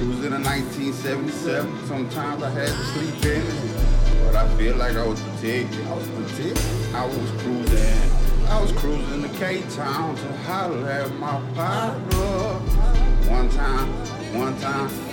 cruising in 1977. Sometimes I had to sleep in it, but I feel like I was protected. I was protected. I was cruising to K-Town to holler at my partner. One time.